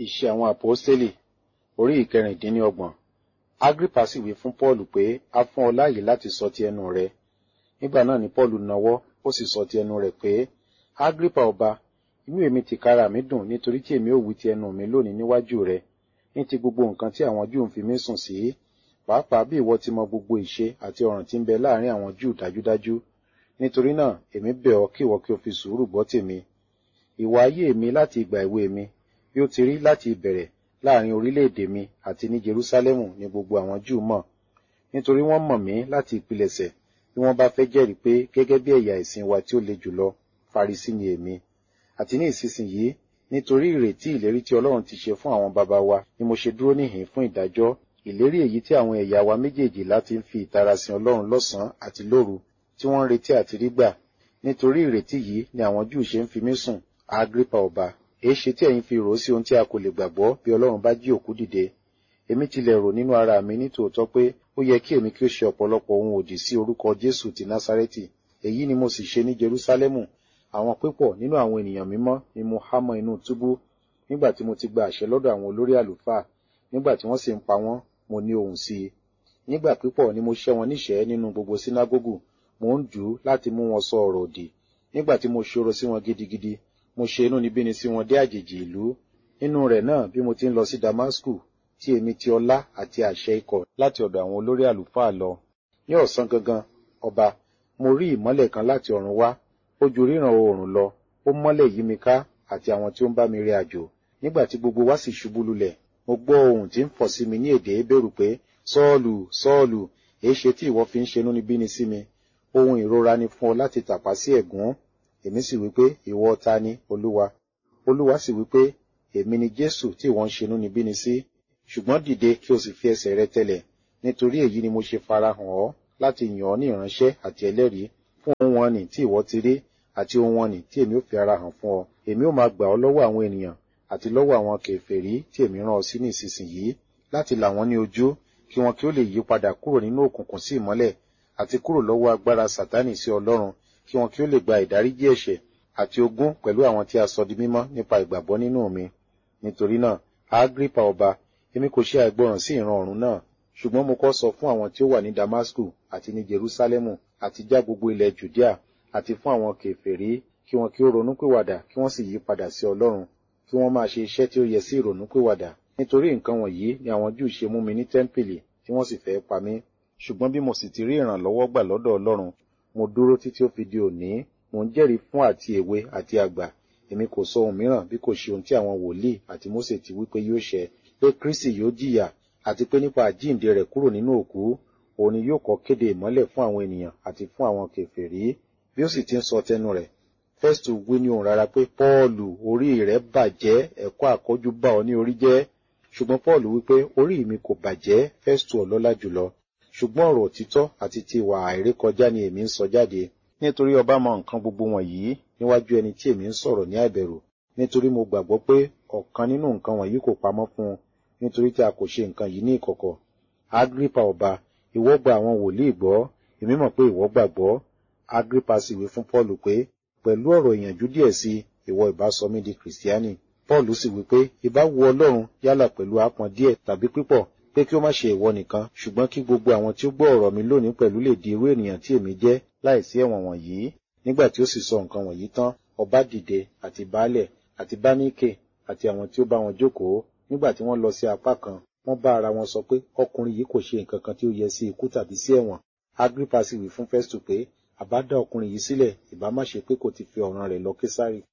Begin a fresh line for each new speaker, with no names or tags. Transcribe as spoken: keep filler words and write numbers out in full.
Iṣẹ́ àwọn Àpọ́stélì orí ìkẹrìndínlọ́gbọ̀n. Agrippa sì wí fún Pọ́ọ̀lù pé, a fún ọ láàyè láti sọ ti ẹnu rẹ. Nígbà náà ni Pọ́ọ̀lù nawọ́, ó sì sọ ti ẹnu rẹ̀ pé, Agrippa ọba, inú èmi tìkára mi dùn nítorí tí èmi ò wí ti ẹnu mi lónìí níwájú rẹ, ní ti gbogbo nǹkan tí àwọn Júù ń fi mí sùn sí, pàápàá bí ìwọ ti mọ gbogbo ìṣe àti ọ̀ràn tí ń bẹ láàrin àwọn Júù dájúdájú. Nítorí náà, èmi bẹ̀ ọ́ kí ìwọ kí o fi sùúrù gbọ́ tèmi. Ìwà ayé mi láti ìgbà èwe mi, bí ó ti rí láti ìbẹ̀rẹ̀ láàrin orílẹ̀-èdè mi àti ní Jerúsálẹ́mù ni gbogbo àwọn Júù mọ̀. Nítorí wọ́n mọ̀ mí láti ìpilẹ̀ṣẹ̀, bí wọ́n bá fẹ́ jẹ́rìí pé gẹ́gẹ́ bí ẹ̀yà ìsìn wa tí ó le jùlọ, Farisí ni èmi. Àti ní ìsinsìnyí, nítorí ìrètí ìlérí tí Ọlọ́run ti ṣe fún àwọn baba wa ni mo ṣe dúró níhìn fún ìdájọ́, ìlérí èyí tí àwọn ẹ̀yà wa méjèèjì láti ń fi ìtara sin Ọlọ́run lọ́sàn-án àti lóru, tí wọ́n ń retí àti rí gbà. Nítorí ìrètí yìí ni àwọn Júù ṣe ń fi mí sùn, Agrippa ọba. Èéṣe tí ẹ̀yin fi rò sí ohun tí a kò lè gbàgbọ́ bí Ọlọ́run bá jí òkú dìde? Èmi tilẹ̀ rò nínú ara mi ní tòótọ́ pé ó yẹ kí èmi kí ó ṣe ọ̀pọ̀lọpọ̀ ohun òdì sí orúkọ Jésù ti Násárẹ́tì. Èyí ni mo sì ṣe ní Jerúsálẹ́mù. Àwọn pípọ̀ nínú àwọn ènìyàn mímọ́ ni mo há mọ́ inú túbú, nígbà tí mo ti gba àṣẹ lọ́dọ̀ àwọn olórí àlùfáà, nígbà tí wọ́n sì ń pa wọ́n, mo ní ohùn sí i. Nígbà pípọ̀ ni mo ṣẹ́ wọn níṣẹ̀ẹ́ nínú gbogbo sínágógù, mo ń dù ú láti mú wọn sọ ọ̀rọ̀ òdì. Nígbà tí mo ṣòro sí wọn gidigidi, mo ṣe inúnibíni sí wọn dé àjèjì ìlú. Nínú rẹ̀ náà bí mo ti ń lọ sí Damasku, tí èmi ti ọlá àti àṣẹ ikọ̀ láti ọ̀dọ̀ àwọn olórí àlùfáà lọ. Ní ọ̀sán gangan, ọba, mo rí ìmọ́lẹ̀ kan láti ọ̀run wá, ó ju ríran oòrùn lọ, ó mọ́lẹ̀ yí mi ká àti àwọn tí ó ń bá mi rìn àjò. Nígbà tí gbogbo wa sì ṣubú lulẹ̀, mo gbọ́ ohùn tí ń fọ̀ sí mi ní èdè Hébérù pé, Sọ́ọ̀lù, Sọ́ọ̀lù, èéṣe tí ìwọ fi ń ṣe inúnibíni sí mi? Ohun ìrora ni fún ọ láti tàpá sí ẹ̀gún. Èmi sì wípé, ìwọ ta ni, Olúwa? Olúwa sì wípé, èmi ni Jésù tí ìwọ ń ṣe inúnibíni sí. Ṣùgbọ́n dìde kí o sì fi ẹsẹ̀ rẹ tẹ̀lẹ̀. Nítorí èyí ni mo ṣe farahàn ọ́ láti yàn ọ́ ní ìránṣẹ́ àti ẹlẹ́rìí fún ohun wọn nì tí ìwọ ti rí àti ohun wọn nì tí èmi ó fi ara hàn fún ọ. Èmi ó máa gbà ọ́ lọ́wọ́ àwọn ènìyàn àti lọ́wọ́ àwọn kèfèrí tí èmi rán ọ sí ní ìsinsìnyí, láti là wọ́n ní ojú, kí wọn kí ó lè yí padà kúrò nínú òkùnkùn sí ìmọ́lẹ̀, àti kúrò lọ́wọ́ agbára Sátánì sí Ọlọ́run, kí wọn kí ó lè gba ìdáríjì ẹ̀ṣẹ̀ àti ogún pẹ̀lú àwọn tí a sọ di mímọ́ nípa ìgbàgbọ́ nínú mi. Nítorí náà, Agrippa ọba, èmi kò ṣe àìgbọràn sí ìran ọ̀run náà, ṣùgbọ́n mo kọ́ sọ fún àwọn tí ó wà ní Damasku àti ní Jerúsálẹ́mù àti já gbogbo ilẹ̀ Jùdíà, àti fún àwọn kèfèrí, kí wọn kí ó ronúpìwàdà kí wọ́n sì yí padà sí Ọlọ́run, kí wọ́n máa ṣe iṣẹ́ tí ó yẹ sí ìrònúpìwàdà. Nítorí nǹkan wọ̀nyí ni àwọn Júù ṣe mú mi ní tẹ́ḿpìlì tí wọ́n sì fẹ́ pa mí. Ṣùgbọ́n bí mo sì ti rí ìrànlọ́wọ́ gbà lọ́dọ̀ Ọlọ́run, mo dúró títí ó fi di òní, mo ń jẹ́rìí fún àti èwe àti àgbà. Èmi kò sọ ohun mìíràn bí kò ṣe ohun tí àwọn wòlíì àti Mósè ti wí pé yóò ṣẹ, pé Kristi yóò jìyà, àti pé nípa àjíǹde rẹ̀ kúrò nínú òkú, òun ni yóò kọ́ kéde ìmọ́lẹ̀ fún àwọn ènìyàn àti fún àwọn kèfèrí. Bí ó sì ti ń sọ tẹnu rẹ̀, Fẹ́stù wí ní ohùn rara pé, Pọ́ọ̀lù, orí rẹ̀ bàjẹ́, ẹ̀kọ́ àkọ́jú bá ọ ní orí jẹ́. Ṣùgbọ́n Pọ́ọ̀lù wípé, orí mi kò bàjẹ́, Fẹ́stù ọlọ́lá jùlọ. Ṣùgbọ́n ọ̀rọ̀ òtítọ́ àti ti ìwà àìrékọjá ni èmi ń sọ jáde. Nítorí ọba mọ nǹkan gbogbo wọ̀nyí níwájú ẹni tí èmi ń sọ̀rọ̀ ní àìbẹ̀rù. Nítorí mo gbàgbọ́ pé ọ̀kan nínú nǹkan wọ̀nyí kò pamọ́ fún un, nítorí tí a kò ṣe nǹkan yìí ní ìkọ̀kọ̀. Agrippa ọba, ìwọ gba àwọn wòlíì gbọ́, èmi mọ̀ pé ìwọ gbàgbọ́. Agrippa sì wí fún Pọ́ọ̀lù pé, pẹ̀lú ọ̀rọ̀ ìyànjú díẹ̀ sí, ìwọ ìbá sọ mí di Kìrìsìtíánì. Pọ́ọ̀lù sì wí pé, ìbá wu Ọlọ́run yálà pẹ̀lú àpọ́n díẹ̀ tàbí pípọ̀, pé kí ó má ṣe ìwọ nìkan, ṣùgbọ́n kí gbogbo àwọn tí ó gbọ́ ọ̀rọ̀ mi lónìí pẹ̀lú lè di irú ènìyàn tí èmi jẹ́ láìsí ẹ̀wọ̀n wọ̀nyí. Nígbà tí ó sì sọ nǹkan wọ̀nyí tán, ọba dìde àti baálẹ̀ àti Báníkè àti àwọn tí ó bá wọn jókòó. Nígbà tí wọ́n lọ sí apá kan, wọ́n bá ara wọn sọ pé ọkùnrin yìí kò ṣe nǹkan kan tí ó yẹ sí ikú tàbí sí ẹ̀wọ̀n. Agrippa sì wí fún Fẹ́stù pé, àbá dá ọkùnrin yìí sílẹ̀, ìbá má ṣe pé kò ti fi ọ̀ràn rẹ̀ lọ Késárì.